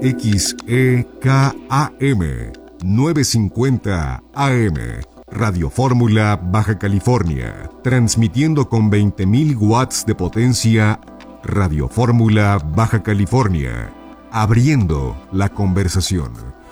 XEKAM 950 AM. Radio Fórmula, Baja California. Transmitiendo con 20.000 watts de potencia. Radio Fórmula, Baja California. Abriendo la conversación.